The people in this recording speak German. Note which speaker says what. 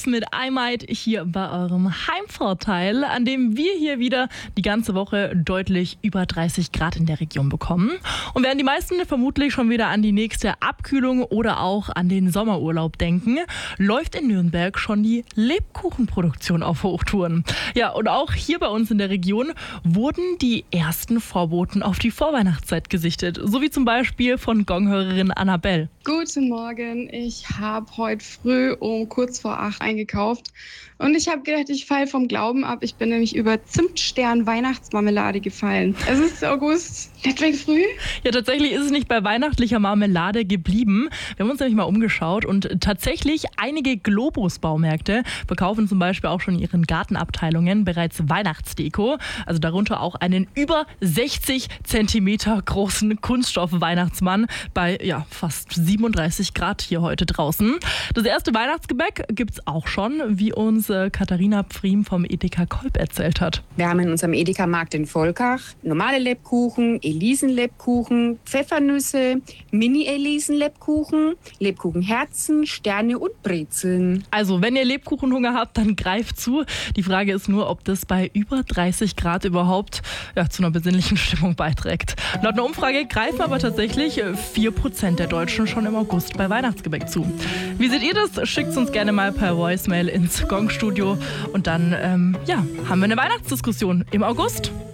Speaker 1: mit I Might hier bei eurem Heimvorteil, an dem wir hier wieder die ganze Woche deutlich über 30 Grad in der Region bekommen. Und während die meisten vermutlich schon wieder an die nächste Abkühlung oder auch an den Sommerurlaub denken, läuft in Nürnberg schon die Lebkuchenproduktion auf Hochtouren. Ja, und auch hier bei uns in der Region wurden die ersten Vorboten auf die Vorweihnachtszeit gesichtet, so wie zum Beispiel von Gonghörerin Annabelle.
Speaker 2: Guten Morgen, ich habe heute früh um kurz vor 8 eingekauft und ich habe gedacht, ich falle vom Glauben ab. Ich bin nämlich über Zimtstern-Weihnachtsmarmelade gefallen. Es ist August, nicht weg früh.
Speaker 1: Ja, tatsächlich ist es nicht bei weihnachtlicher Marmelade geblieben. Wir haben uns nämlich mal umgeschaut und tatsächlich einige Globus-Baumärkte verkaufen zum Beispiel auch schon in ihren Gartenabteilungen bereits Weihnachtsdeko. Also darunter auch einen über 60 Zentimeter großen Kunststoff-Weihnachtsmann bei fast 37 Grad hier heute draußen. Das erste Weihnachtsgebäck gibt's auch schon, wie uns Katharina Pfriem vom Edeka Kolb erzählt hat.
Speaker 3: Wir haben in unserem Edeka-Markt in Volkach normale Lebkuchen, Elisenlebkuchen, Pfeffernüsse, Mini-Elisenlebkuchen, Lebkuchenherzen, Sterne und Brezeln.
Speaker 1: Also wenn ihr Lebkuchenhunger habt, dann greift zu. Die Frage ist nur, ob das bei über 30 Grad überhaupt zu einer besinnlichen Stimmung beiträgt. Laut einer Umfrage greifen aber tatsächlich 4% der Deutschen schon im August bei Weihnachtsgebäck zu. Wie seht ihr das? Schickt es uns gerne mal per Voicemail ins Gong-Studio und dann haben wir eine Weihnachtsdiskussion im August.